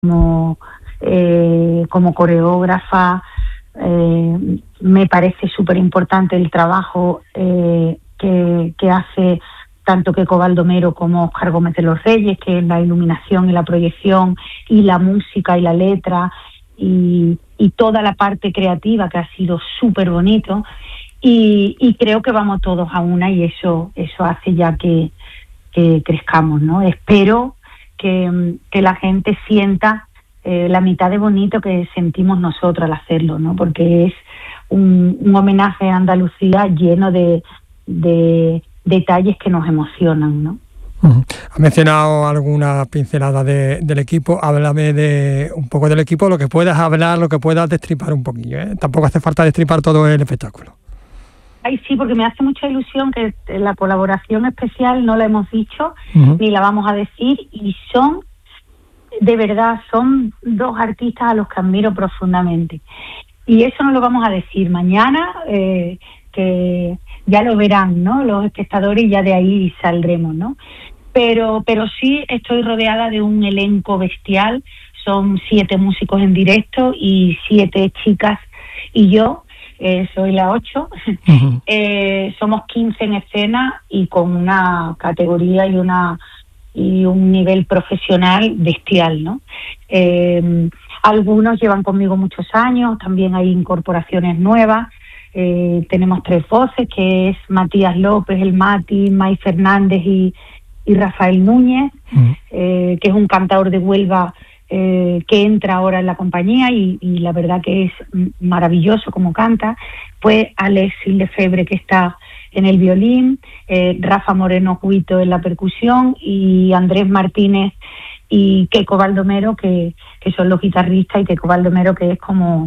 como, como coreógrafa. Me parece súper importante el trabajo que hace tanto Queco Baldomero como Óscar Gómez de los Reyes, que es la iluminación y la proyección y la música y la letra y toda la parte creativa, que ha sido súper bonito. Y creo que vamos todos a una, y eso hace ya que crezcamos, ¿no? Espero que la gente sienta la mitad de bonito que sentimos nosotros al hacerlo, ¿no? Porque es un homenaje a Andalucía lleno de detalles que nos emocionan, ¿no? Has mencionado alguna pincelada del equipo. Háblame un poco del equipo, lo que puedas hablar, lo que puedas destripar un poquillo, ¿eh? Tampoco hace falta destripar todo el espectáculo. Ay, sí, porque me hace mucha ilusión que la colaboración especial no la hemos dicho, ni la vamos a decir, y de verdad, son dos artistas a los que admiro profundamente. Y eso no lo vamos a decir mañana, que ya lo verán, ¿no?, los espectadores, y ya de ahí saldremos, ¿no? Pero sí estoy rodeada de un elenco bestial. Son 7 músicos en directo y 7 chicas, y yo soy la 8. Somos 15 en escena y con una categoría y un nivel profesional bestial, ¿no? Algunos llevan conmigo muchos años, también hay incorporaciones nuevas. Tenemos 3 voces, que es Matías López, el Mati, May Fernández y Rafael Núñez, que es un cantador de Huelva que entra ahora en la compañía, y la verdad que es maravilloso como canta. Pues Alexis Lefebvre, que está en el violín, Rafa Moreno Juito en la percusión, y Andrés Martínez y Queco Baldomero, que son los guitarristas, y Queco Baldomero, que es como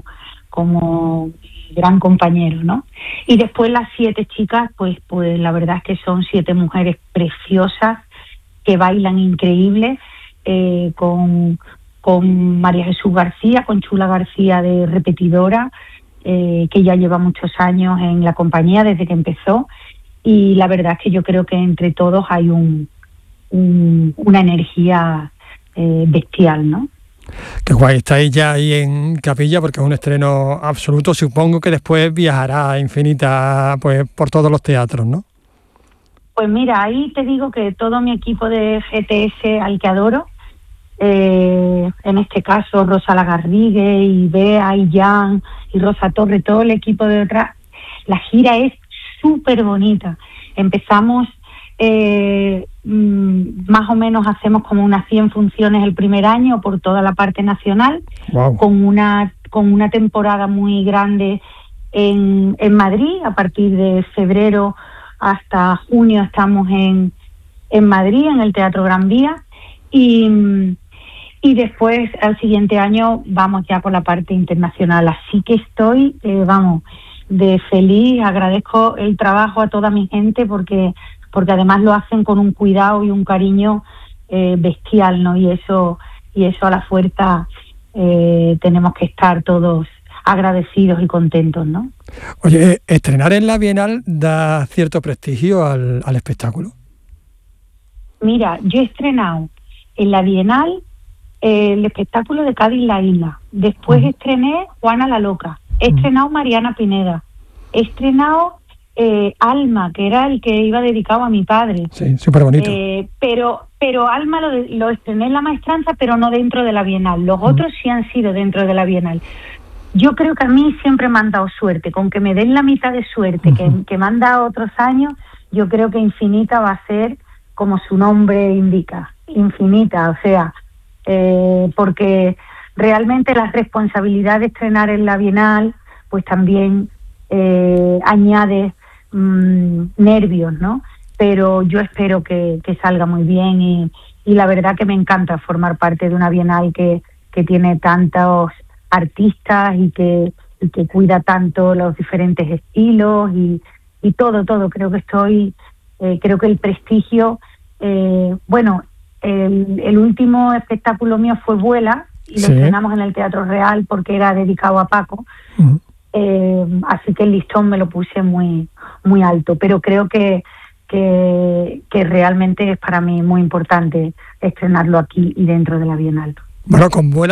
gran compañero, ¿no? Y después las 7 chicas, pues la verdad es que son 7 mujeres preciosas que bailan increíble, con María Jesús García, con Chula García de repetidora, que ya lleva muchos años en la compañía desde que empezó, y la verdad es que yo creo que entre todos hay una energía bestial, ¿no? Qué guay, estáis ya ahí en Capilla, porque es un estreno absoluto. Supongo que después viajará a Infinita, pues, por todos los teatros, ¿no? Pues mira, ahí te digo que todo mi equipo de GTS, al que adoro, en este caso Rosa Lagarrigue y Bea y Jan y Rosa Torre, todo el equipo de detrás, la gira es súper bonita. Empezamos, más o menos hacemos como unas 100 funciones el primer año por toda la parte nacional. Wow. con una temporada muy grande en Madrid. A partir de febrero hasta junio estamos en Madrid, en el Teatro Gran Vía, y después al siguiente año vamos ya por la parte internacional. Así que estoy, de feliz. Agradezco el trabajo a toda mi gente, porque además lo hacen con un cuidado y un cariño bestial, ¿no? Y eso a la fuerza tenemos que estar todos agradecidos y contentos, ¿no? Oye, estrenar en la Bienal da cierto prestigio al espectáculo. Mira, yo he estrenado en la Bienal el espectáculo de Cádiz La Isla. Después estrené Juana la Loca. He estrenado Mariana Pineda. He estrenado Alma, que era el que iba dedicado a mi padre. Sí, súper bonito. Pero Alma lo estrené en la Maestranza, pero no dentro de la Bienal. Los otros sí han sido dentro de la Bienal. Yo creo que a mí siempre me han dado suerte. Con que me den la mitad de suerte que me han dado otros años, yo creo que Infinita va a ser como su nombre indica, Infinita. O sea, porque realmente la responsabilidad de estrenar en la Bienal pues también añade nervios, ¿no? Pero yo espero que salga muy bien, y la verdad que me encanta formar parte de una Bienal que tiene tantos artistas y que cuida tanto los diferentes estilos y todo. Creo que el prestigio, el último espectáculo mío fue Vuela, y lo estrenamos en el Teatro Real porque era dedicado a Paco. Así que el listón me lo puse muy, muy alto, pero creo que realmente es para mí muy importante estrenarlo aquí y dentro de la Bienal. Bueno, con buena